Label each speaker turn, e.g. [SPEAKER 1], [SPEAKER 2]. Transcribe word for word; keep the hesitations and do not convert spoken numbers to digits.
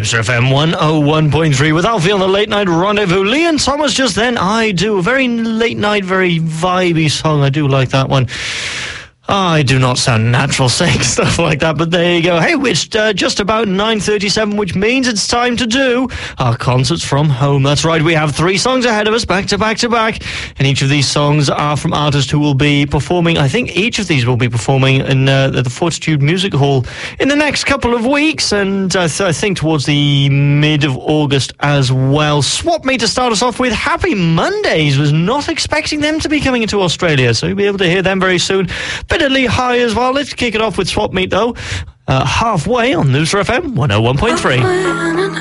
[SPEAKER 1] News F M one oh one point three with Alfie on the Late Night Rendezvous. Lee and Thomas just then. I do. A very late night, very vibey song. I do like that one. Oh, I do not sound natural saying stuff like that, but there you go. Hey, it's uh, just about nine thirty-seven, which means it's time to do our concerts from home. That's right, we have three songs ahead of us, back to back to back, and each of these songs are from artists who will be performing. I think each of these will be performing in uh, the Fortitude Music Hall in the next couple of weeks, and uh, th- I think towards the mid of August as well. Swap Meet to start us off with. Happy Mondays. Was not expecting them to be coming into Australia, so you'll be able to hear them very soon. But high as well. Let's kick it off with Swap Meet, though. Uh, halfway on News F M one oh one point three.